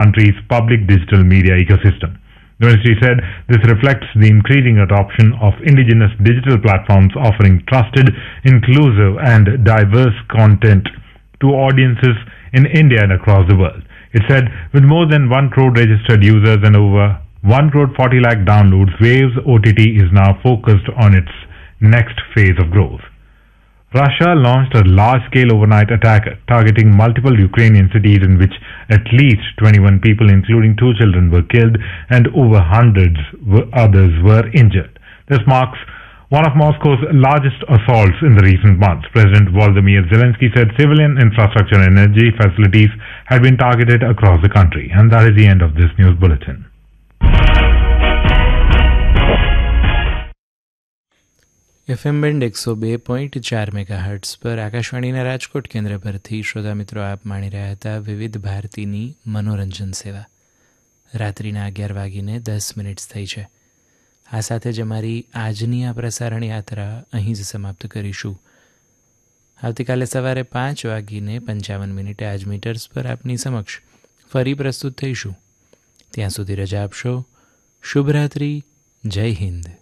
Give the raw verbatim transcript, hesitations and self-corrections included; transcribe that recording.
country's public digital media ecosystem. The ministry said this reflects the increasing adoption of indigenous digital platforms offering trusted, inclusive, and diverse content to audiences in India and across the world. It said, with more than one crore registered users and over one crore forty lakh downloads, Waves O T T is now focused on its next phase of growth. Russia launched a large-scale overnight attack targeting multiple Ukrainian cities in which at least twenty-one people, including two children, were killed and over hundreds others were injured. This marks one of Moscow's largest assaults in the recent months. President Volodymyr Zelensky said civilian infrastructure and energy facilities had been targeted across the country. And that is the end of this news bulletin. FM band એકસો બે point ચાર mega hertz પર આકાશવાણીના રાજકોટ કેન્દ્ર પરથી શ્રોતા મિત્રો આપ માણી રહ્યા હતા વિવિધ ભારતીની મનોરંજન સેવા. રાત્રિના અગિયાર વાગીને દસ મિનિટ્સ થઈ છે. આ સાથે જ અમારી આજની આ પ્રસારણ યાત્રા અહીં જ સમાપ્ત કરીશું. આવતીકાલે સવારે પાંચ વાગીને પંચાવન મિનિટે આજ મીટર્સ પર આપની સમક્ષ ફરી પ્રસ્તુત થઈશું. ત્યાં સુધી રજા આપશો. શુભરાત્રિ. જય હિન્દ.